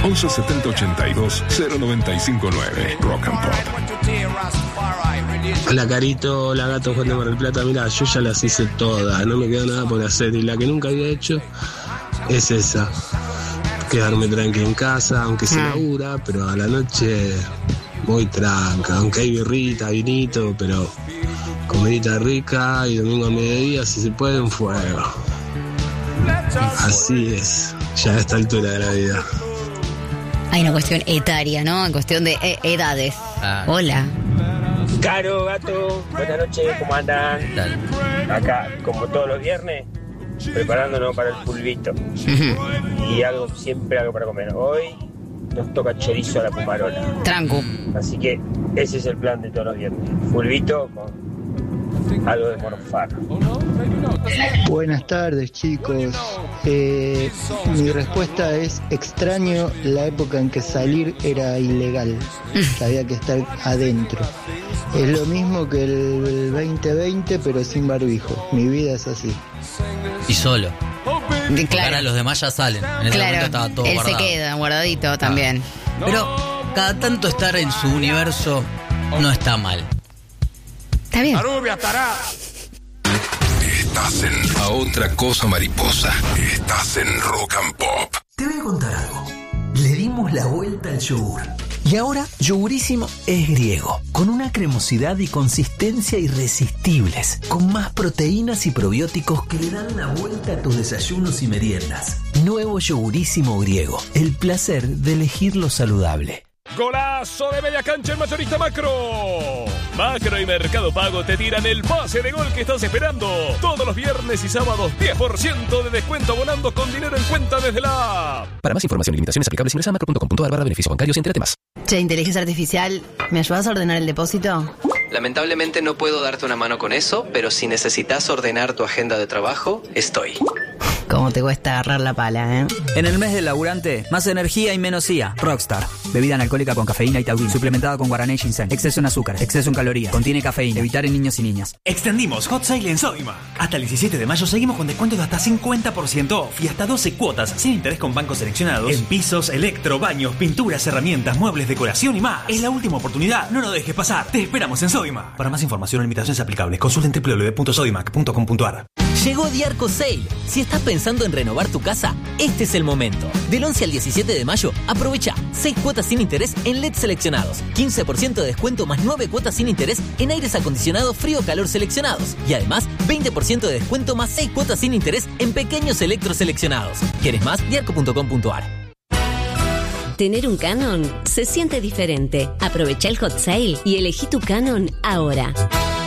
11 70 82 0959. Rock and Pop. Hola Carito, hola Gato, Juan de Mar del Plata. Mira, yo ya las hice todas, no me queda nada por hacer. Y la que nunca había hecho es esa. Quedarme tranqui en casa, aunque se labura, pero a la noche muy tranca. Aunque hay birrita, vinito, pero comidita rica y domingo a mediodía, si se puede, un fuego. Así es, ya a esta altura de la vida. Hay una cuestión etaria, ¿no? En cuestión de edades. Hola. Caro, Gato, buenas noches, ¿cómo andan? Acá, como todos los viernes, preparándonos para el pulvito. Y siempre algo para comer. Hoy nos toca chorizo a la pumarola. Tranco. Así que ese es el plan de todos los viernes. Pulvito con algo de morfar. Buenas tardes, chicos. Mi respuesta es: extraño la época en que salir era ilegal, que había que estar adentro. Es lo mismo que el 2020, pero sin barbijo. Mi vida es así. Y solo. Claro. Ahora los demás ya salen. En ese momento estaba todo él guardado. se queda guardadito también. Pero cada tanto estar en su universo no está mal. Está bien. Estás en A Otra Cosa Mariposa. Estás en Rock and Pop. Te voy a contar algo. Le dimos la vuelta al yogur. Y ahora, Yogurísimo es griego, con una cremosidad y consistencia irresistibles, con más proteínas y probióticos que le dan la vuelta a tus desayunos y meriendas. Nuevo Yogurísimo griego, el placer de elegir lo saludable. ¡Golazo de media cancha en Mayorista Macro! Macro y Mercado Pago te tiran el pase de gol que estás esperando. Todos los viernes y sábados, 10% de descuento abonando con dinero en cuenta desde la app. Para más información y limitaciones aplicables, ingresa a macro.com.ar/beneficios bancarios y entérate más. Che, inteligencia artificial, ¿me ayudas a ordenar el depósito? Lamentablemente no puedo darte una mano con eso, pero si necesitas ordenar tu agenda de trabajo, estoy. ¿Cómo te cuesta agarrar la pala, En el mes del laburante, más energía y menos IA. Rockstar. Bebida analcohólica con cafeína y taurina. Suplementada con guaraná y ginseng. Exceso en azúcar. Exceso en calorías. Contiene cafeína. Evitar en niños y niñas. Extendimos Hot Sale en Sodimac. Hasta el 17 de mayo seguimos con descuentos de hasta 50% off y hasta 12 cuotas sin interés con bancos seleccionados en pisos, electro, baños, pinturas, herramientas, muebles, decoración y más. Es la última oportunidad. No lo dejes pasar. Te esperamos en Sodimac. Para más información o limitaciones aplicables, consulten www.sodimac.com.ar. Llegó Diarco Sale. Si estás pensando en renovar tu casa, este es el momento. Del 11 al 17 de mayo, aprovecha 6 cuotas sin interés en LED seleccionados, 15% de descuento más 9 cuotas sin interés en aires acondicionados frío-calor seleccionados y además 20% de descuento más 6 cuotas sin interés en pequeños electros seleccionados. ¿Quieres más? Diarco.com.ar. Tener un Canon se siente diferente. Aprovecha el Hot Sale y elegí tu Canon ahora.